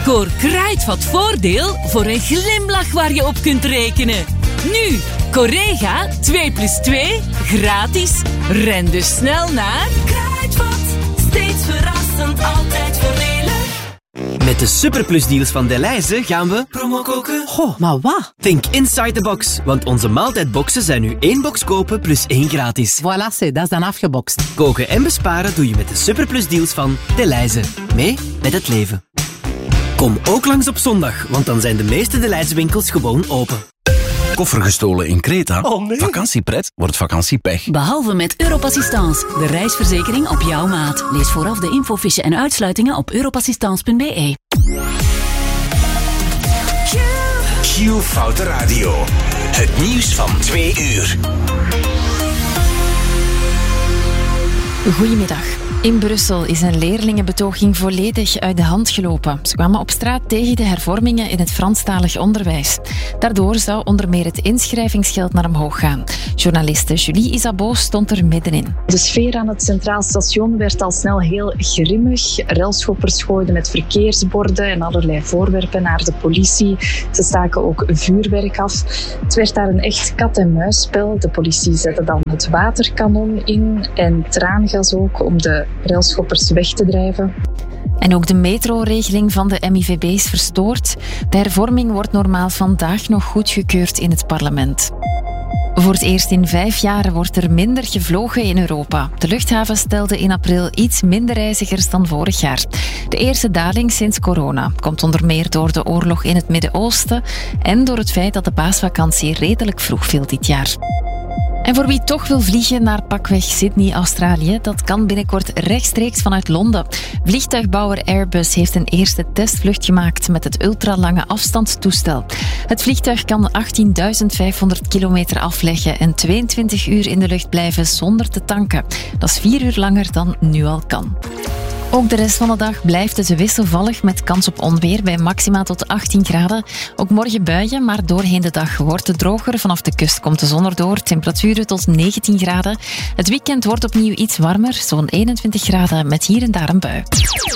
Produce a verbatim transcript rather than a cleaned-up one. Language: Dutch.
Scoor Kruidvat voordeel voor een glimlach waar je op kunt rekenen. Nu, Correga twee plus twee, gratis. Ren dus snel naar Kruidvat. Steeds verrassend, altijd voordelig. Met de superplusdeals van Delhaize gaan we promo koken. Goh, maar wat? Think inside the box, want onze maaltijdboxen zijn nu één box kopen plus één gratis. Voilà, c'est, dat is dan afgebokst. Koken en besparen doe je met de superplusdeals van Delhaize. Mee met het leven. Kom ook langs op zondag, want dan zijn de meeste Delhaize winkels gewoon open. Koffer gestolen in Kreta? Oh nee. Vakantiepret wordt vakantiepech. Behalve met Europassistance, de reisverzekering op jouw maat. Lees vooraf de infofiche en uitsluitingen op europassistance punt b e. Q Foute Radio. Het nieuws van twee uur. Goedemiddag. In Brussel is een leerlingenbetoging volledig uit de hand gelopen. Ze kwamen op straat tegen de hervormingen in het Franstalig onderwijs. Daardoor zou onder meer het inschrijvingsgeld naar omhoog gaan. Journaliste Julie Isabeau stond er middenin. De sfeer aan het Centraal Station werd al snel heel grimmig. Relschoppers gooiden met verkeersborden en allerlei voorwerpen naar de politie. Ze staken ook vuurwerk af. Het werd daar een echt kat-en-muisspel. De politie zette dan het waterkanon in en traangas ook om de relschoppers weg te drijven. En ook de metroregeling van de M I V B is verstoord. De hervorming wordt normaal vandaag nog goedgekeurd in het parlement. Voor het eerst in vijf jaar wordt er minder gevlogen in Europa. De luchthaven stelde in april iets minder reizigers dan vorig jaar. De eerste daling sinds corona komt onder meer door de oorlog in het Midden-Oosten en door het feit dat de paasvakantie redelijk vroeg viel dit jaar. En voor wie toch wil vliegen naar pakweg Sydney, Australië, dat kan binnenkort rechtstreeks vanuit Londen. Vliegtuigbouwer Airbus heeft een eerste testvlucht gemaakt met het ultralange afstandstoestel. Het vliegtuig kan achttienduizend vijfhonderd kilometer afleggen en tweeëntwintig uur in de lucht blijven zonder te tanken. Dat is vier uur langer dan nu al kan. Ook de rest van de dag blijft het wisselvallig met kans op onweer bij maxima tot achttien graden. Ook morgen buien, maar doorheen de dag wordt het droger. Vanaf de kust komt de zon erdoor, temperaturen tot negentien graden. Het weekend wordt opnieuw iets warmer, zo'n eenentwintig graden met hier en daar een bui.